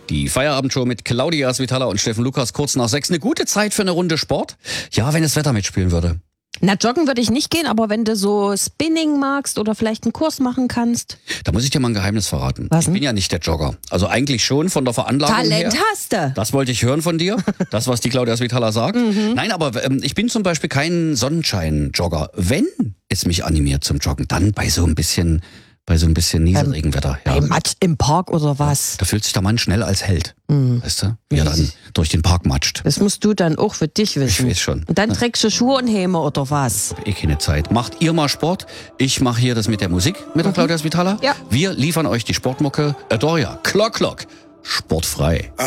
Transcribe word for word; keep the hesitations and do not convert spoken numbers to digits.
Die Feierabendshow mit Claudia Svitala und Steffen Lukas kurz nach sechs. Eine gute Zeit für eine Runde Sport? Ja, wenn das Wetter mitspielen würde. Na, joggen würde ich nicht gehen, aber wenn du so Spinning magst oder vielleicht einen Kurs machen kannst. Da muss ich dir mal ein Geheimnis verraten. Was denn? Ich bin ja nicht der Jogger. Also eigentlich schon von der Veranlagung Talent her. hast du. Das wollte ich hören von dir. Das, was die Claudia Svitala sagt. Mhm. Nein, aber ähm, ich bin zum Beispiel kein Sonnenschein-Jogger. Wenn es mich animiert zum Joggen, dann bei so ein bisschen... Bei so ein bisschen Nieselregenwetter. Ja. Im, Im Park oder was? Da fühlt sich der Mann schnell als Held. Mhm. Weißt du? Wie er dann durch den Park matscht. Das musst du dann auch für dich wissen. Ich weiß schon. Und dann trägst du Schuhe und Häme oder was? Eh keine Zeit. Macht ihr mal Sport? Ich mache hier das mit der Musik mit der mhm. Claudia Svitala. Ja. Wir liefern euch die Sportmucke. Adoria, Klock, Klock. Sportfrei.